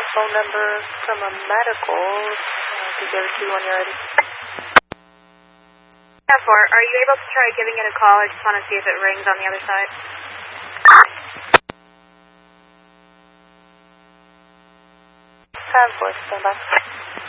phone number from a medical. I can give it to you when you're ready. 4, are you able to try giving it a call? I just want to see if it rings on the other side. 4, stand by.